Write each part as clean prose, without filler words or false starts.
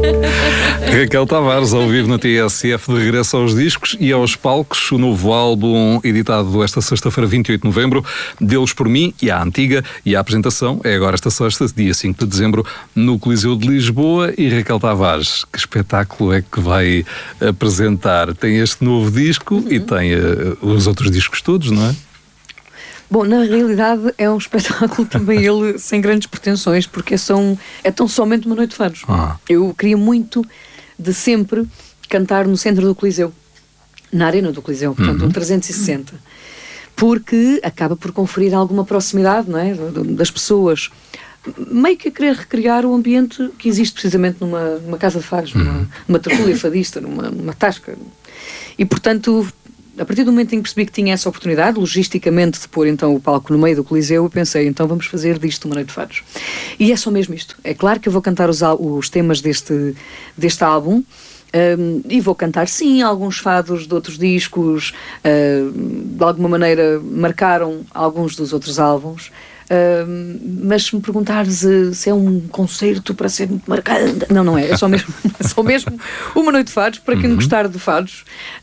Raquel Tavares, ao vivo na TSF, de regresso aos discos e aos palcos. O novo álbum, editado esta sexta-feira, 28 de novembro, Deus por Mim e a Antiga. E a apresentação é agora esta sexta, dia 5 de dezembro, no Coliseu de Lisboa. E Raquel Tavares, que espetáculo é que vai apresentar? Tem este novo disco e tem os outros discos todos, não é? Bom, na realidade é um espetáculo também ele sem grandes pretensões, porque é tão somente uma noite de fados. Eu queria muito de sempre cantar no centro do Coliseu, na arena do Coliseu, portanto um 360, porque acaba por conferir alguma proximidade, não é, das pessoas, meio que a querer recriar o ambiente que existe precisamente numa casa de fados, numa tertúlia fadista, numa tasca. E portanto, a partir do momento em que percebi que tinha essa oportunidade, logisticamente, de pôr então o palco no meio do Coliseu, eu pensei, então vamos fazer disto uma noite de fados. E é só mesmo isto. É claro que eu vou cantar os temas deste álbum, e vou cantar, sim, alguns fados de outros discos, de alguma maneira marcaram alguns dos outros álbuns. Mas se me perguntares se é um concerto para ser muito marcante, não é. É só mesmo uma noite de fados, para quem gostar de fados.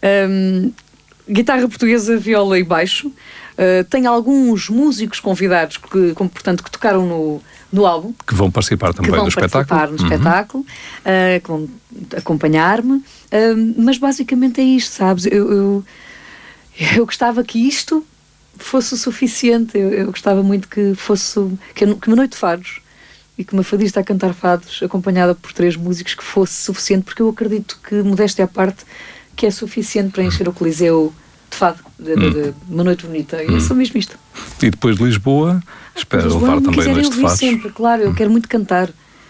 Guitarra portuguesa, viola e baixo. Tem alguns músicos convidados que tocaram no álbum. Que vão participar também do espetáculo. Que vão acompanhar-me. Mas basicamente é isto, sabes? Eu gostava que isto fosse o suficiente. Eu gostava muito que uma noite de fados e que uma fadista a cantar fados acompanhada por 3 músicos que fosse suficiente, porque eu acredito que, modéstia à parte, que é suficiente para encher o Coliseu de fado, de uma noite bonita. E é só mesmo isto. E depois de Lisboa, espero levar também noites de fados. Sempre, claro, eu quero muito cantar.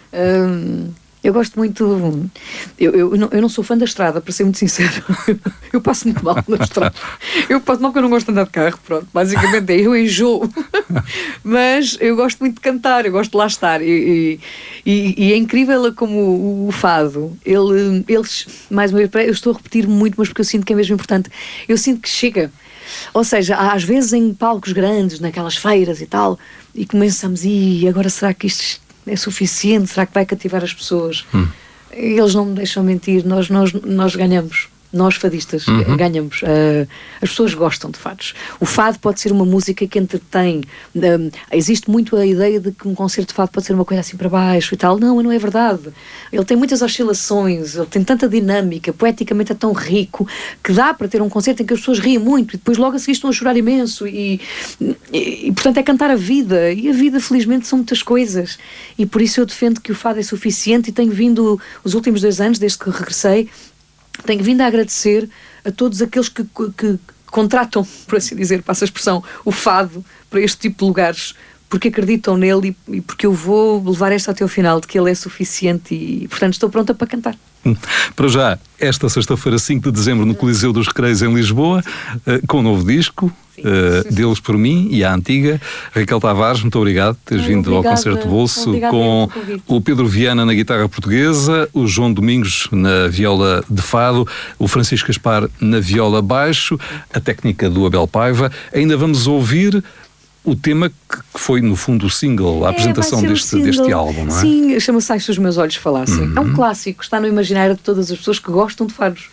Eu gosto muito... Eu não sou fã da estrada, para ser muito sincero. Eu passo muito mal na estrada. Eu passo mal porque eu não gosto de andar de carro, pronto. Basicamente eu enjoo. Mas eu gosto muito de cantar, eu gosto de lá estar. E é incrível como o fado, eles, mais uma vez, eu estou a repetir muito, mas porque eu sinto que é mesmo importante. Eu sinto que chega. Ou seja, às vezes em palcos grandes, naquelas feiras e tal, e começamos, e agora será que isto é suficiente? Será que vai cativar as pessoas? Eles não me deixam mentir, nós ganhamos. Nós fadistas ganhamos. As pessoas gostam de fados. O fado pode ser uma música que entretém. Existe muito a ideia de que um concerto de fado pode ser uma coisa assim para baixo e tal. Não é verdade. Ele tem muitas oscilações, ele tem tanta dinâmica, poeticamente é tão rico, que dá para ter um concerto em que as pessoas riem muito e depois logo a seguir estão a chorar imenso e portanto é cantar a vida. E a vida, felizmente, são muitas coisas. E por isso eu defendo que o fado é suficiente, e tenho vindo, os últimos 2 anos, desde que regressei, tenho vindo a agradecer a todos aqueles que contratam, por assim dizer, passa a expressão, o fado para este tipo de lugares, porque acreditam nele e porque eu vou levar esta até ao final, de que ele é suficiente e, portanto, estou pronta para cantar. Para já, esta sexta-feira, 5 de dezembro, no Coliseu dos Recreios, em Lisboa, com um novo disco, Deus por Mim e a Antiga. Raquel Tavares, muito obrigado por teres vindo ao Concerto de Bolso, com o Pedro Viana na guitarra portuguesa, o João Domingos na viola de fado, o Francisco Gaspar na viola baixo, a técnica do Abel Paiva. Ainda vamos ouvir o tema que foi, no fundo, o single, a apresentação deste álbum, não é? Sim, chama-se Ai Se Os Meus Olhos Falassem. É um clássico, está no imaginário de todas as pessoas que gostam de fados.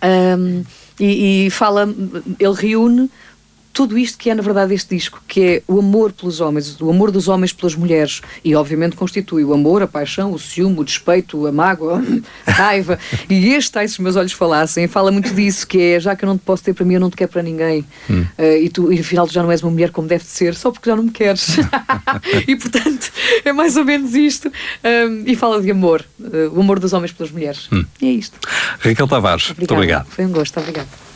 E fala, ele reúne tudo isto que é, na verdade, este disco, que é o amor pelos homens, o amor dos homens pelas mulheres, e obviamente constitui o amor, a paixão, o ciúme, o despeito, a mágoa, a raiva, e este Ai Se Os Meus Olhos Falassem fala muito disso, que é, já que eu não te posso ter para mim, eu não te quero para ninguém, e afinal tu já não és uma mulher como deve de ser, só porque já não me queres. E portanto é mais ou menos isto, e fala de amor, o amor dos homens pelas mulheres. E é isto. Raquel Tavares, muito obrigado. Foi um gosto, obrigado.